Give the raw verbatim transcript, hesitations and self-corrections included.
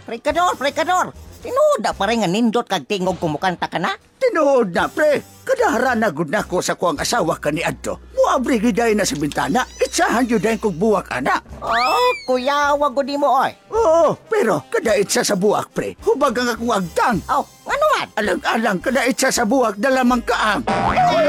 Prekador, prekador. Tinuod na pa rin nga nindot kag tingog kumukanta ka na? Tinuod na, pre. Kadahara na gud nako sa kuang asawa ka ni Adto. Muabri giday na sa bintana. Itsahan yun dahil kong buwak, ana. Oh, kuya, wag ko di mo, oy. Oo, pero kada itsa sa buwak, pre. Hubag ang akong agtang. Oh, ano man? Alang-alang kada itsa sa buwak dalamang kaang.